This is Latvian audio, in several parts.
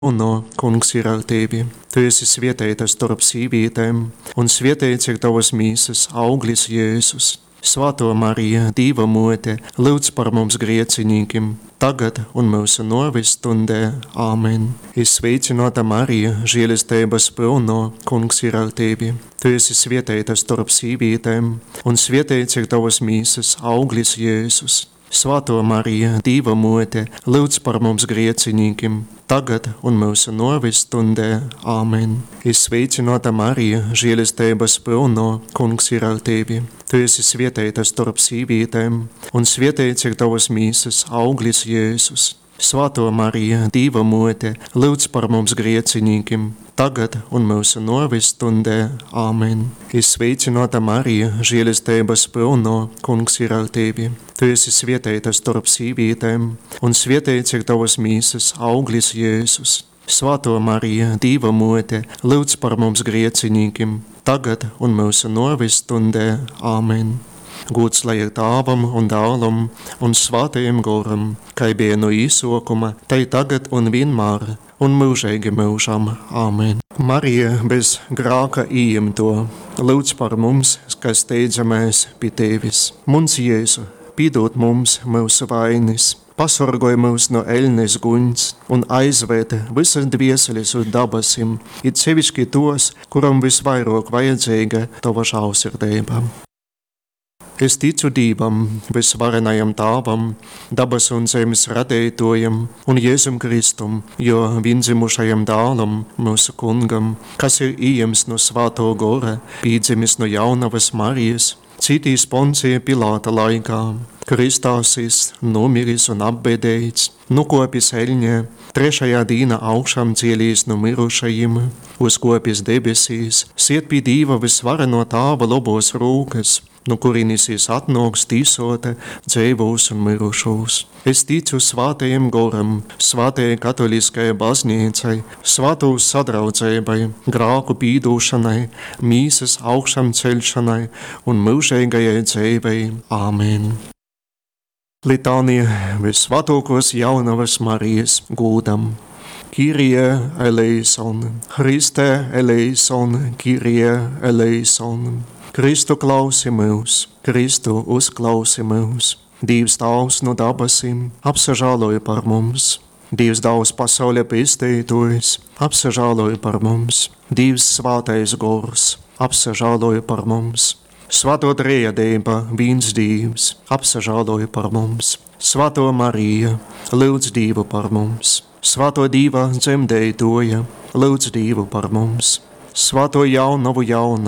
No, kungs ir ar tevi. Tu esi svētīta starp sīvītēm, un svētīts ir tavas mīsas auglis Jēzus. Svētā Marija, Dieva mote, lūdz par mums griecinīkiem, tagad un mūsu nāves stundē. Āmen. Es sveicināta Marija, žēlastības pilno, kungs ir ar tevi. Tu esi svētīta starp sīvītēm, un svētīts ir tavas mīsas auglis Jēzus. Svētā Marija, Dieva mote, lūdz par mums griecinīkiem, tagad un mūsu nāves stundē. Āmen. Es sveicināta Marija, žēlastības pilno, kungs ir ar tevi. Tu esi svētīta starp sīvītēm, un svētīts ir tavas mīsas auglis Jēzus. Svētā Marija, Dieva mote, lūdz par mums griecinīkiem, tagad un mūsu nāves stundē. Āmen. Es sveicināta Marija, žēlastības pilno, kungs ir ar tevi. Tu esi svētīta starp sīvītēm, un svētīts ir tavas mīsas auglis Jēzus. Svētā Marija, Dieva mote, lūdz par mums griecinīkiem, tagad un mūsu nāves stundē. Āmen. Gods lai ir Tēvam un Dēlam un Svētajam Garam, kā bija no īsākuma, tai tagad un vienmēr, un mūžīgi mūžam. Āmen. Marija bez grēka ieņemto, lūdz par mums, kas steidzamies pie tevis. Mums Jēzu, piedod mums mūsu vainas, pasargāj mūs no ēļnes guņas un aizved visas dvieseles uz dabasim, it sevišķi tos, kuram visvairāk vajadzīga tava žēlsirdība. Es ticu Dievam, visvarenajam Tēvam, dabas un zemes radītājam un Jēzum Kristum, jo vienzimušajam dēlam, mūsu kungam, kas ir ieņemts no Svētā gara, piedzimis no jaunavas Marijas, citīs Poncija Pilāta laikā, kristāsis, nomiris un apbedēts, nokopis eļņā, trešajā dienā augšām cielīs no mirušajiem, uzkopis debesīs, siet pie Dieva visvareno Tēva labos rūkas, no kurienes atnāks tīsota dzīvos un mirušos. Es ticu Svētajam Garam, Svētajai katoliskajai baznīcai, Svētūs sadraudzībai, grēku pīdūšanai, mīsas augšām celšanai un mūžīgajai dzīvei. Āmen. Litānija visvētākos jaunavas Marijas gūdam. Kyrie eleison, Christe eleison, Kyrie eleison. Kristu klausi mūs, Kristu uzklausi mūs. Dievs Tēvs no dabasim, apsažāloja par mums. Dievs Daudz pasaulē pestītojis, apsažāloja par mums. Dievs Svētais Gors, apsažāloja par mums. Svētā triedība, viens Dievs, apsažāloja par mums. Svētā Marija, lūdz Dievu par mums. Svētā Dieva dzemdētoja, lūdz Dievu par mums. Svētā jaunava,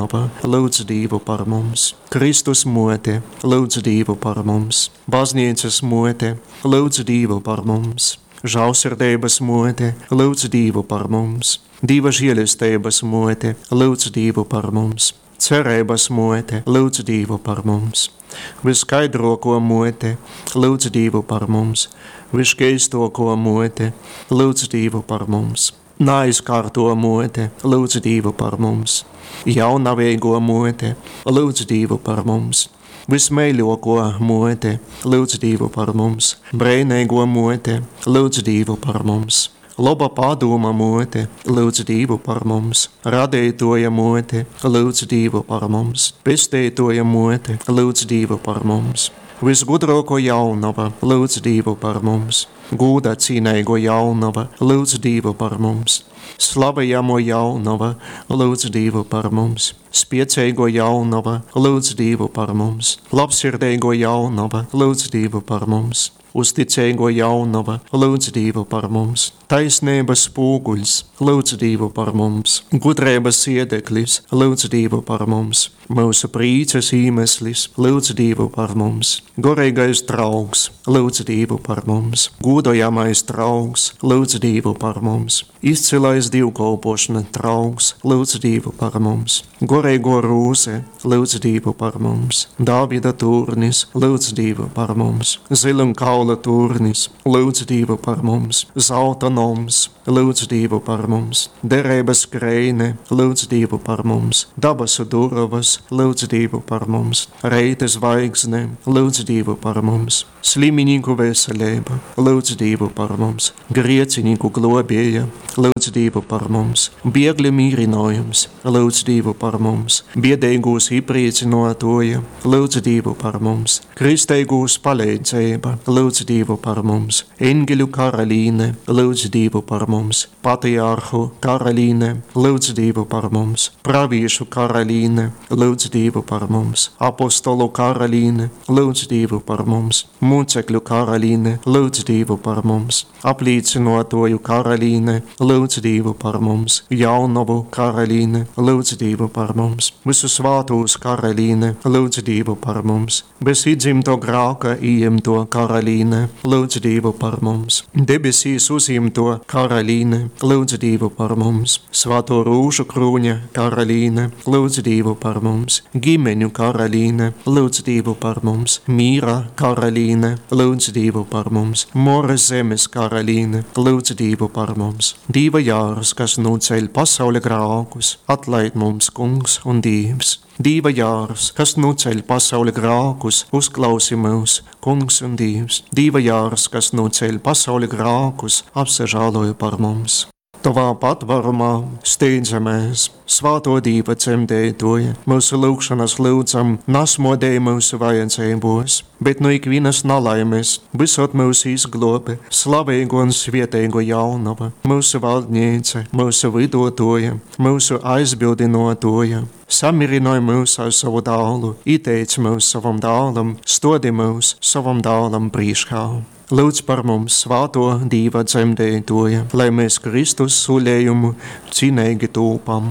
lūdz Dievu par mums. Kristus mote, lūdz Dievu par mums. Baznīcas mote, lūdz Dievu par mums. Žēlsirdības mote, lūdz Dievu par mums. Dieva žēlastības mote, lūdz Dievu par mums. Cerības mote, lūdz Dievu par mums. Viskaidrāko mote, lūdz Dievu par mums. Viskaistāko mote, lūdz Dievu par mums. Neaizkārto mote, lūdz Dievu par mums. Jaunavīgo mote, lūdz Dievu par mums. Vismīļāko mote, lūdz Dievu par mums. Brēnīgo mote, lūdz Dievu par mums. Laba padoma mote, lūdz Dievu par mums. Radītoja mote, lūdz Dievu par mums. Pestītoja mote, lūdz Dievu par mums. Visgudrāko jaunava, lūdz Dievu par mums. Gūda cīnīgo jaunava, lūdz Dievu par mums. Slavējamo jaunava, lūdz Dievu par mums. Spiecīgo jaunava, lūdz Dievu par mums. Labsirdīgo jaunava, lūdz Dievu par mums. Uzticīgo jaunava, lūdz Dievu par mums. Taisnības spoguļs, lūdz Dievu par mums. Gudrības iedeklis, lūdz Dievu par mums. Mūsu prīces iemeslis, lūdz Dievu par mums. Gorīgais draugs, lūdz Dievu par mums. Godojamais draugs, lūdz Dievu par mums. Izcilais dievkalpošana draugs, lūdz Dievu par mums. Gorīgo rūse, lūdz Dievu par mums. Dāvida turnis, lūdz Dievu par mums. Zilunkau turnis, lūdz Dievu par mums. Zelta noms, lūdz Dievu par mums. Derības krēne, lūdz Dievu par mums. Dabasu durvas, lūdz Dievu par mums. Reita zvaigzne, lūdz Dievu par mums. Sliminīgu veselība, lūdz Dievu par mums. Griecinīgu globēja, lūdz Dievu par mums. Biegli mīrinājums, lūdz Dievu par mums. Biedēgūs īpriecinotoja, lūdz Dievu par mums. Kristeigūs palīdzība, lūdz Dievu par mums. Engeļu karalīne, lūdz Dievu par mums. Patriarhu karalīne, lūdz Dievu par mums. Praviešu karalīne, lūdz Dievu par mums. Apostolu karalīne, lūdz Dievu par mums. Mūcekļu karalīne, lūdz Dievu par mums. Apliecinotoju karalīne, lūdz Dievu par mums. Jaunavu karalīne, lūdz Dievu par mums. Visu svātūs karalīne, lūdz Dievu par mums. Bez idzimto grāka ījimto karalīne, lūdz Dievu par mums. Debesīs uzimto karalīne, lūdz Dievu par mums. Svāto rūžu krūņa karalīne, lūdz Dievu par mums. Gimeņu karalīne, lūdz Dievu par mums. Mīra karalīne, lūdz Dievu par mums. Moras zemes karalīne, lūdz Dievu par mums. Dieva jārs, kas nūceļ pasaule grākus, atlaid mums kungs un Dievs. Dieva jārs, kas nūceļ pasaule grākus, uzklausi mūs, kungs un Dievs. Dieva jārs, kas nūceļ pasaule grākus, apsažāloja par mums. Tavā patvarumā steidzamies, svāto Dieva cemdētoja, mūsu lūgšanas lūdzam, nasmodēja mūsu vajadzībos, bet no ikvienas nalaimes, visot mūsu izglobe, slavīgu un svietēgu jaunava, mūsu valdniece, mūsu vidotoja, mūsu aizbildinotoja, samirināja mūs ar savu dālu, ieteica mūs savam dālam, stodi mūs savam dālam prīškā. Lūdz par mums svāto Dieva dzemdētoja, lai mēs Kristus sulējumu cinīgi tūpam.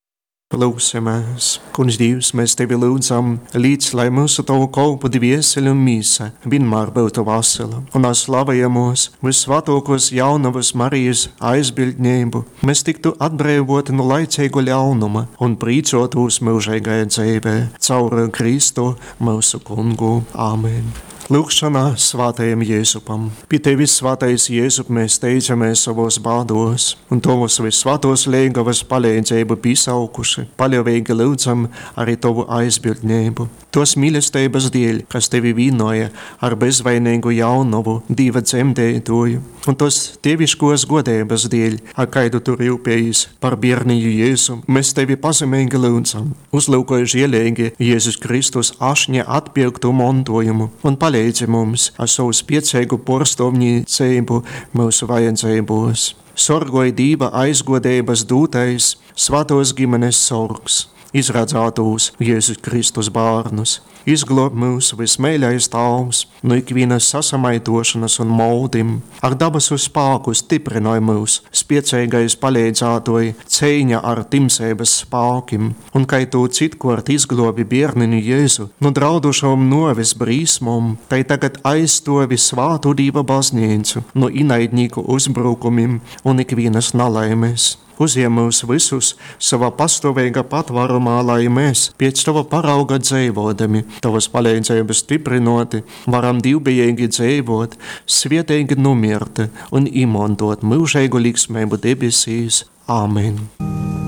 Lūksimies, kungs Dievs, mēs Tevi lūdzam, līdz, lai mūsu Tavu kolpu dvieseli un mīsa vienmēr būtu vasala, un slavējamos visvātokos jaunavas Marijas aizbildņību, mēs tiktu atbrīvoti no laicīgu ļaunuma un prīcotos mūžīgajā dzīvē, caur Kristu mūsu kungu. Āmen. Lūkšanā svātajam Jēzupam. Pie Tevis, svātais Jēzup, mēs teicamies savos bādos, un Tavos visvātos liegavas palīdzību pīsaukuši, paļāvīgi lūdzam arī Tavu aizbildņību. Tos mīlestības dēļ, kas Tevi vīnoja ar bezvainīgu jaunavu Dieva dzemdētoju, un tos Teviškos godības dēļ, ar kaidu Tu rūpējies par bērniju Jēzu, mēs Tevi pazemīgi lūdzam. Uzlūkoja žielīgi Jēzus Kristus ašņa atpirktu montojumu un palīdzi mums ar savu spiecīgu porstovņīcību mūsu vajadzībos. Sorgoja Dieva aizgodības dūtais, svētos ģimenes sorgs, izradzātos Jēzus Kristus bārnus. Izglob mūsu vismēļais Tavs no ikvienas sasamaitošanas un maudim. Ar dabasu spāku stiprināja mūs, spiecīgais palīdzātoja cīņa ar timsības spākim, un kai Tu citkort izglobi bērninu Jēzu no draudušom novis brīsmom, tai tagad aizstovi svātu Dieva baznīcu no inaidnieku uzbrukumim un ikvienas nalaimes. Uziem mūs visus savā pastāvīgā patvarumā, lai mēs pēc Tava parauga dzīvodami, Tavas palīdzības stiprinoti, varam divbijīgi dzīvot, svietīgi numirti un izmantot mūžīgu liksmību debesīs. Āmen.